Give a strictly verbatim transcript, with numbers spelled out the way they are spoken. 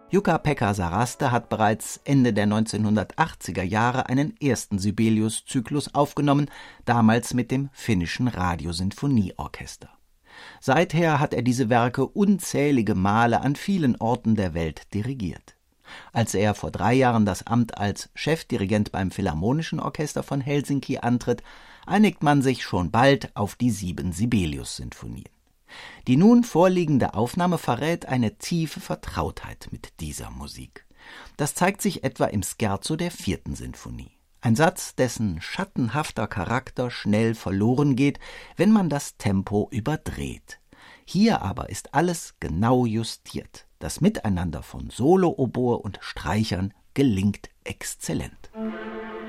Jukka-Pekka Saraste hat bereits Ende der neunzehnhundertachtziger Jahre einen ersten Sibelius-Zyklus aufgenommen, damals mit dem finnischen Radiosinfonieorchester. Seither hat er diese Werke unzählige Male an vielen Orten der Welt dirigiert. Als er vor drei Jahren das Amt als Chefdirigent beim Philharmonischen Orchester von Helsinki antritt, einigt man sich schon bald auf die sieben Sibelius-Sinfonien. Die nun vorliegende Aufnahme verrät eine tiefe Vertrautheit mit dieser Musik. Das zeigt sich etwa im Scherzo der vierten Sinfonie. Ein Satz, dessen schattenhafter Charakter schnell verloren geht, wenn man das Tempo überdreht. Hier aber ist alles genau justiert. Das Miteinander von Solo-Oboe und Streichern gelingt exzellent.